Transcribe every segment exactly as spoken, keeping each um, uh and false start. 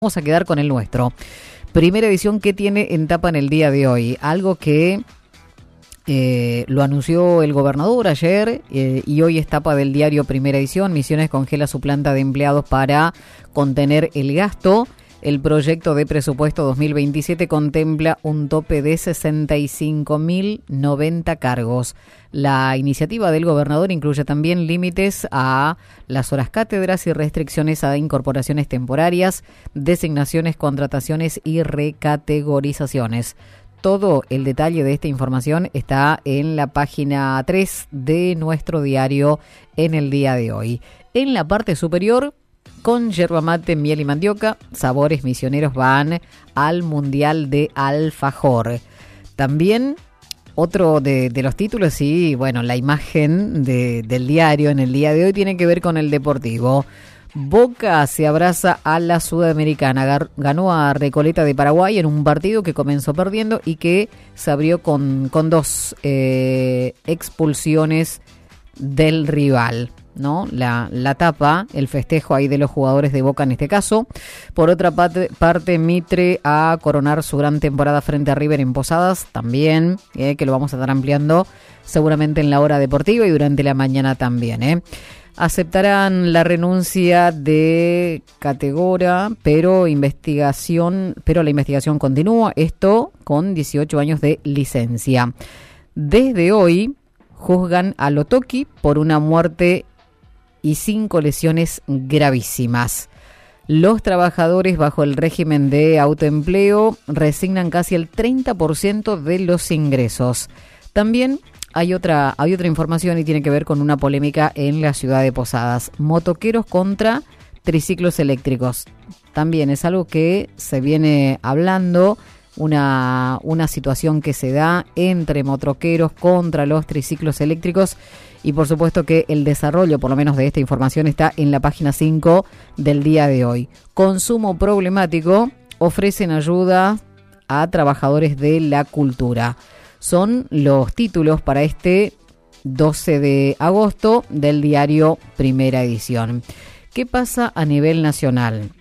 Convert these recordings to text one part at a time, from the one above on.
Vamos a quedar con el nuestro. Primera edición que tiene en tapa en el día de hoy. Algo que eh, lo anunció el gobernador ayer eh, y hoy es tapa del diario Primera Edición. Misiones congela su planta de empleados para contener el gasto. El proyecto de presupuesto dos mil veintisiete contempla un tope de sesenta y cinco mil noventa cargos. La iniciativa del gobernador incluye también límites a las horas cátedras y restricciones a incorporaciones temporarias, designaciones, contrataciones y recategorizaciones. Todo el detalle de esta información está en la página tres de nuestro diario en el día de hoy. En la parte superior, con yerba mate, miel y mandioca, sabores misioneros van al Mundial de Alfajor. También otro de, de los títulos y, bueno, la imagen de, del diario en el día de hoy tiene que ver con el deportivo. Boca se abraza a la Sudamericana. Gar, ganó a Recoleta de Paraguay en un partido que comenzó perdiendo y que se abrió con, con dos eh, expulsiones del rival, ¿no? La, la tapa, el festejo ahí de los jugadores de Boca en este caso. Por otra parte, parte Mitre a coronar su gran temporada frente a River en Posadas, también, eh, que lo vamos a estar ampliando seguramente en la hora deportiva y durante la mañana también, ¿eh? Aceptarán la renuncia de Categora, pero investigación, pero la investigación continúa, esto con dieciocho años de licencia. Desde hoy juzgan a Lotoki por una muerte y cinco lesiones gravísimas. Los trabajadores bajo el régimen de autoempleo resignan casi el treinta por ciento de los ingresos. También hay otra, hay otra información y tiene que ver con una polémica en la ciudad de Posadas. Motoqueros contra triciclos eléctricos. También es algo que se viene hablando, una, una situación que se da entre motoqueros contra los triciclos eléctricos. Y por supuesto que el desarrollo, por lo menos de esta información, está en la página cinco del día de hoy. Consumo problemático, ofrecen ayuda a trabajadores de la cultura. Son los títulos para este doce de agosto del diario Primera Edición. ¿Qué pasa a nivel nacional?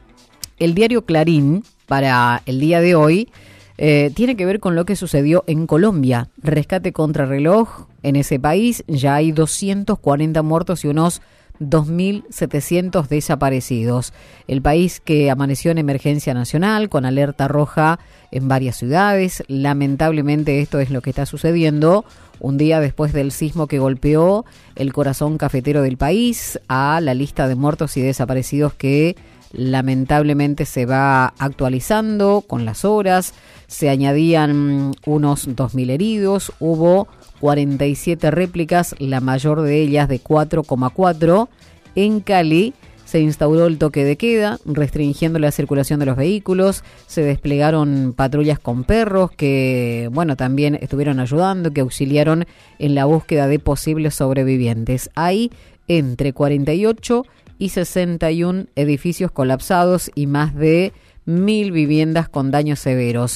El diario Clarín, para el día de hoy, Eh, tiene que ver con lo que sucedió en Colombia. Rescate contrarreloj en ese país. Ya hay doscientos cuarenta muertos y unos dos mil setecientos desaparecidos. El país que amaneció en emergencia nacional con alerta roja en varias ciudades. Lamentablemente esto es lo que está sucediendo un día después del sismo que golpeó el corazón cafetero del país, a la lista de muertos y desaparecidos que lamentablemente se va actualizando con las horas. Se añadían unos dos mil heridos, hubo cuarenta y siete réplicas, la mayor de ellas de cuatro coma cuatro. En Cali se instauró el toque de queda, restringiendo la circulación de los vehículos. Se desplegaron patrullas con perros que, bueno, también estuvieron ayudando, que auxiliaron en la búsqueda de posibles sobrevivientes. Hay entre cuarenta y ocho y sesenta y uno edificios colapsados y más de mil viviendas con daños severos.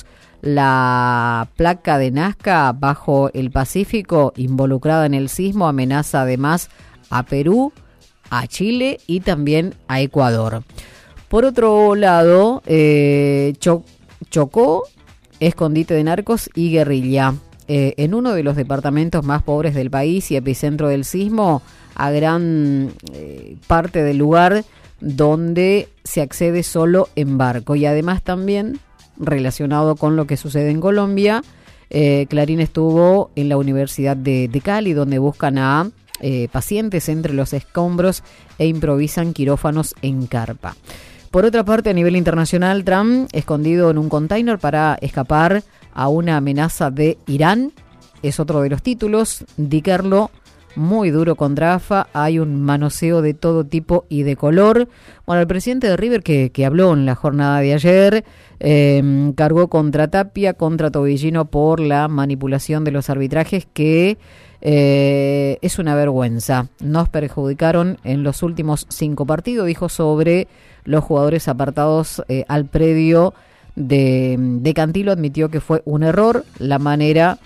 La placa de Nazca bajo el Pacífico, involucrada en el sismo, amenaza además a Perú, a Chile y también a Ecuador. Por otro lado, eh, Cho- Chocó, escondite de narcos y guerrilla. Eh, en uno de los departamentos más pobres del país y epicentro del sismo, a gran eh, parte del lugar donde se accede solo en barco. Y además también, relacionado con lo que sucede en Colombia, eh, Clarín estuvo en la Universidad de, de Cali, donde buscan a eh, pacientes entre los escombros e improvisan quirófanos en carpa. Por otra parte, a nivel internacional, Trump escondido en un container para escapar a una amenaza de Irán. Es otro de los títulos. Di Kerlo, muy duro contra A F A, hay un manoseo de todo tipo y de color. Bueno, el presidente de River, que, que habló en la jornada de ayer, eh, cargó contra Tapia, contra Tobillino por la manipulación de los arbitrajes, que eh, es una vergüenza. Nos perjudicaron en los últimos cinco partidos, dijo sobre los jugadores apartados eh, al predio de, de Cantilo. Admitió que fue un error la manera.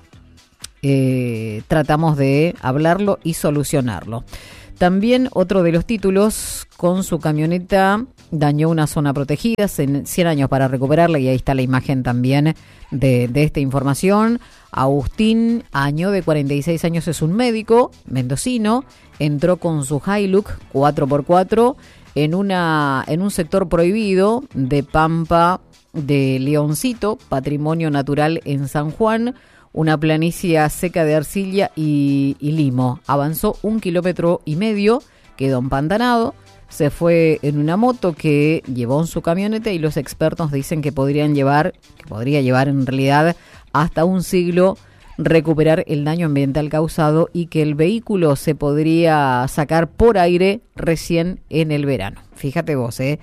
Eh, tratamos de hablarlo y solucionarlo. También otro de los títulos, con su camioneta dañó una zona protegida, cien años para recuperarla, y ahí está la imagen también de, de esta información. Agustín Año, de cuarenta y seis años, es un médico mendocino, entró con su Hilux cuatro por cuatro en, una, en un sector prohibido de Pampa de Leoncito, patrimonio natural en San Juan, una planicie seca de arcilla y, y limo. Avanzó un kilómetro y medio, quedó empantanado, se fue en una moto que llevó en su camioneta, y los expertos dicen que podrían llevar, que podría llevar en realidad hasta un siglo recuperar el daño ambiental causado, y que el vehículo se podría sacar por aire recién en el verano. Fíjate vos, ¿eh?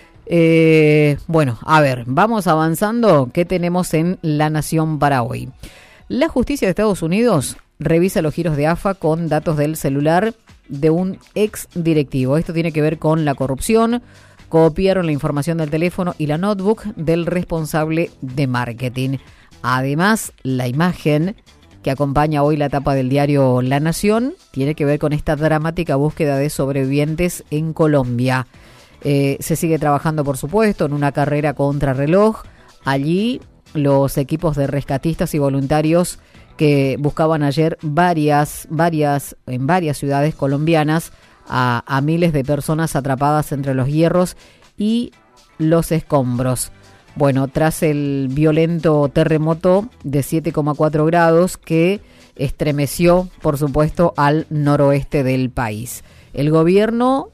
Eh, bueno, a ver, vamos avanzando. ¿Qué tenemos en La Nación para hoy? La justicia de Estados Unidos revisa los giros de A F A con datos del celular de un ex directivo. Esto tiene que ver con la corrupción. Copiaron la información del teléfono y la notebook del responsable de marketing. Además, la imagen que acompaña hoy la tapa del diario La Nación tiene que ver con esta dramática búsqueda de sobrevivientes en Colombia. Eh, se sigue trabajando, por supuesto, en una carrera contrarreloj. Allí los equipos de rescatistas y voluntarios que buscaban ayer varias, varias, en varias ciudades colombianas a, a miles de personas atrapadas entre los hierros y los escombros. Bueno, tras el violento terremoto de siete coma cuatro grados que estremeció, por supuesto, al noroeste del país. El gobierno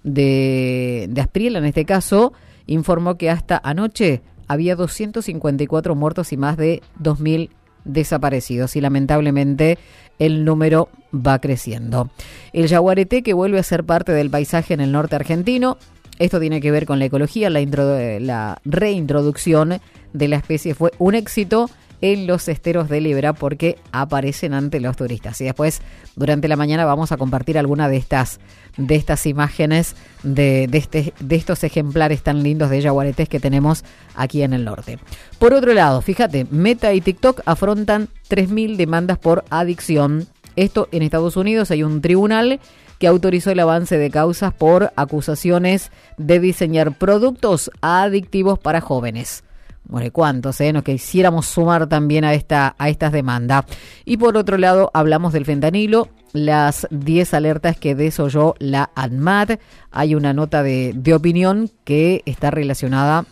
de, de Aspriel, en este caso, informó que hasta anoche había doscientos cincuenta y cuatro muertos y más de dos mil desaparecidos, y lamentablemente el número va creciendo. El yaguareté, que vuelve a ser parte del paisaje en el norte argentino. Esto tiene que ver con la ecología. La, introdu- la reintroducción de la especie fue un éxito en los esteros de Libra, porque aparecen ante los turistas. Y después, durante la mañana, vamos a compartir alguna de estas, de estas imágenes de, de, este, de estos ejemplares tan lindos de yaguaretés que tenemos aquí en el norte. Por otro lado, fíjate, Meta y TikTok afrontan tres mil demandas por adicción. Esto en Estados Unidos. Hay un tribunal que autorizó el avance de causas por acusaciones de diseñar productos adictivos para jóvenes. Bueno, ¿cuántos, eh? Nos quisiéramos sumar también a esta a estas demandas. Y por otro lado, hablamos del fentanilo, las diez alertas que desoyó la ANMAT. Hay una nota de, de opinión que está relacionada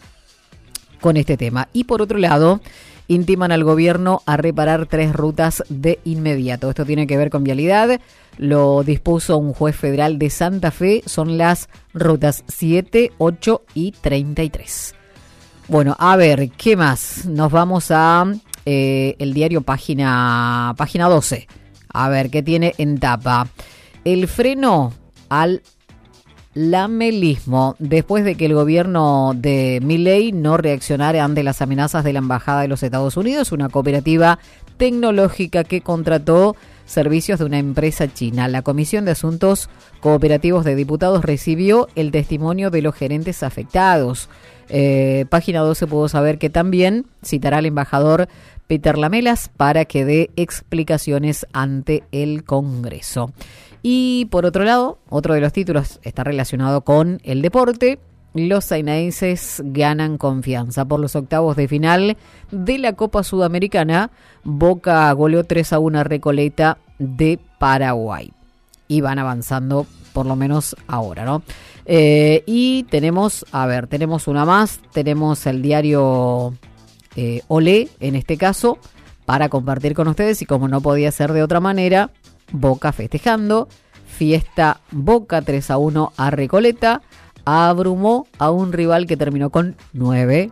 con este tema. Y por otro lado, intiman al gobierno a reparar tres rutas de inmediato. Esto tiene que ver con vialidad. Lo dispuso un juez federal de Santa Fe. Son las rutas siete, ocho y treinta y tres. Bueno, a ver, ¿qué más? Nos vamos a eh, el diario página, página doce. A ver, ¿qué tiene en tapa? El freno al lamelismo, después de que el gobierno de Milei no reaccionara ante las amenazas de la Embajada de los Estados Unidos, una cooperativa tecnológica que contrató servicios de una empresa china. La Comisión de Asuntos Cooperativos de Diputados recibió el testimonio de los gerentes afectados. Eh, página doce pudo saber que también citará al embajador Peter Lamelas para que dé explicaciones ante el Congreso. Y por otro lado, otro de los títulos está relacionado con el deporte. Los sainaenses ganan confianza por los octavos de final de la Copa Sudamericana. Boca goleó tres a uno a Recoleta de Paraguay. Y van avanzando por lo menos ahora, ¿no? Eh, y tenemos, a ver, tenemos una más. Tenemos el diario eh, Olé, en este caso, para compartir con ustedes. Y como no podía ser de otra manera, Boca festejando. Fiesta Boca tres a uno a Recoleta. Abrumó a un rival que terminó con nueve.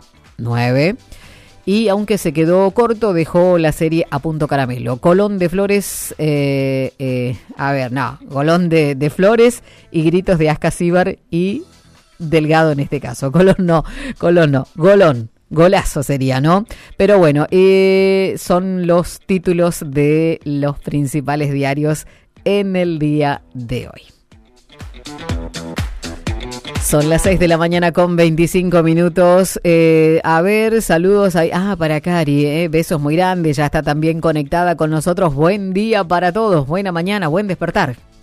Y aunque se quedó corto, dejó la serie a punto caramelo. Colón de Flores, eh, eh, a ver, no, Colón de, de Flores y gritos de Ascasíbar y Delgado en este caso. Colón no, Colón no, Golón. Golazo sería, ¿no? Pero bueno, eh, son los títulos de los principales diarios en el día de hoy. Son las seis de la mañana con veinticinco minutos. Eh, a ver, saludos ahí. Ah, para Cari, eh, besos muy grandes. Ya está también conectada con nosotros. Buen día para todos. Buena mañana, buen despertar.